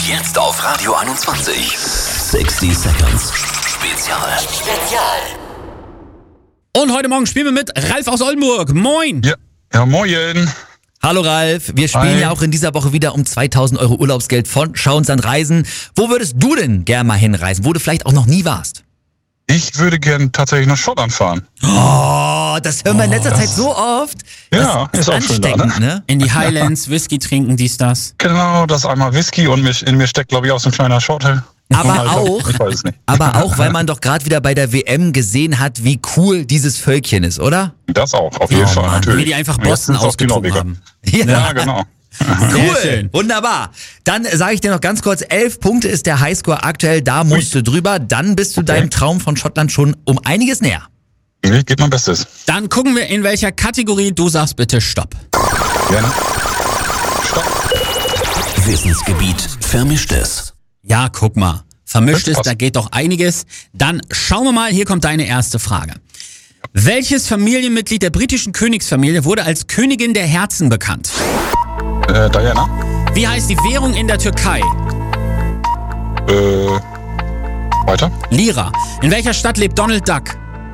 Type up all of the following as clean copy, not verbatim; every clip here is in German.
Jetzt auf Radio 21. 60 Seconds Spezial. Und heute Morgen spielen wir mit Ralf aus Oldenburg. Moin! Ja, moin. Hallo Ralf, wir spielen Hi. ja auch in dieser Woche wieder um 2.000 Euro Urlaubsgeld von Schau uns an Reisen. Wo würdest du denn gerne mal hinreisen, wo du vielleicht auch noch nie warst? Ich würde gern tatsächlich nach Schottland fahren. Oh, das hören wir in letzter Zeit so oft. Ja, das ist auch schön da, ansteckend, ne? In die Highlands, Whisky trinken, dies, das. Genau, das ist einmal Whisky und in mir steckt, glaube ich, auch so ein kleiner Schottel. Aber auch, Ich weiß es nicht. aber auch, weil man doch gerade wieder bei der WM gesehen hat, wie cool dieses Völkchen ist, oder? Das auch, auf jeden Oh Fall, Mann, natürlich. Wie die einfach Und jetzt Boston sind's auch die ausgetrunken Norweger. haben. Ja, genau. Cool, schön. wunderbar. Dann sage ich dir noch ganz kurz, 11 Punkte ist der Highscore aktuell, da musst du drüber. Dann bist du deinem Traum von Schottland schon um einiges näher. Ich gebe mein Bestes. Dann gucken wir, in welcher Kategorie. Du sagst bitte Stopp. Gerne. Wissensgebiet Vermischtes. Ja, guck mal. Vermischtes, Das passt. da geht doch einiges. Dann schauen wir mal, hier kommt deine erste Frage. Welches Familienmitglied der britischen Königsfamilie wurde als Königin der Herzen bekannt? Diana? Wie heißt die Währung in der Türkei? Weiter? Lira. In welcher Stadt lebt Donald Duck?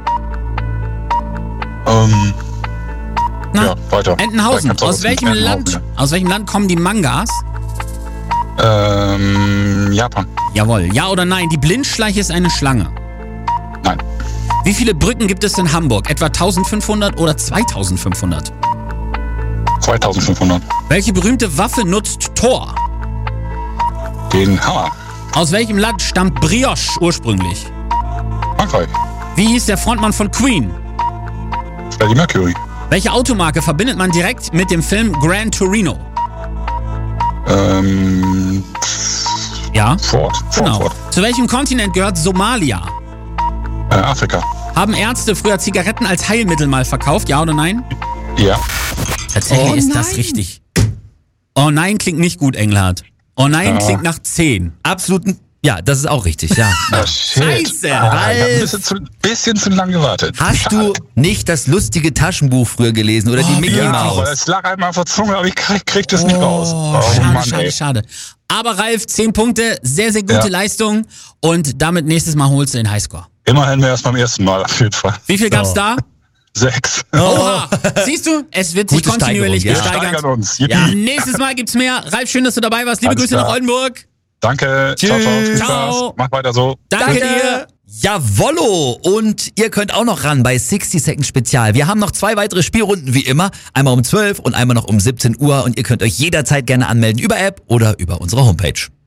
Na, Ja, weiter. Entenhausen. Vielleicht kannst Aus du welchem das mit Land? Entenhausen, Aus welchem Land kommen die Mangas? ja. Japan. Jawohl. Ja oder nein? Die Blindschleiche ist eine Schlange. Nein. Wie viele Brücken gibt es in Hamburg? Etwa 1500 oder 2500? 2500. Welche berühmte Waffe nutzt Thor? Den Hammer. Aus welchem Land stammt Brioche ursprünglich? Frankreich. Wie hieß der Frontmann von Queen? Freddie Mercury. Welche Automarke verbindet man direkt mit dem Film Gran Torino? Ja, Ford. genau. Ford. Zu welchem Kontinent gehört Somalia? Afrika. Haben Ärzte früher Zigaretten als Heilmittel mal verkauft, ja oder nein? Ja. Tatsächlich Oh ist das nein. richtig. Oh nein klingt nicht gut, Engelhardt. Oh nein Ja. klingt nach 10. Absolut, ja, das ist auch richtig, ja. Scheiße, Ich hab Ralf. ein bisschen zu lang gewartet. Hast du nicht das lustige Taschenbuch früher gelesen oder die Mickey Ja, aber Maus? es lag einmal auf der Zunge, aber ich krieg das nicht raus. Oh, schade, schade, ey. schade. Aber Ralf, 10 Punkte, sehr, sehr gute Ja. Leistung. Und damit nächstes Mal holst du den Highscore. Immerhin mehr als beim ersten Mal, auf jeden Fall. Wie viel gab's Oh. da? 6. Oha! Siehst du? Es wird sich Gute kontinuierlich Steigerung, ja. gesteigert. Steigern uns. Ja, nächstes Mal gibt's mehr. Ralf, schön, dass du dabei warst. Liebe Alles Grüße nach klar. Oldenburg. Danke. Ciao, ciao. Viel Ciao. Spaß. Mach weiter so. Danke dir. Jawollo! Und ihr könnt auch noch ran bei 60 Seconds Spezial. Wir haben noch 2 weitere Spielrunden wie immer. Einmal um 12 und einmal noch um 17 Uhr. Und ihr könnt euch jederzeit gerne anmelden über App oder über unsere Homepage.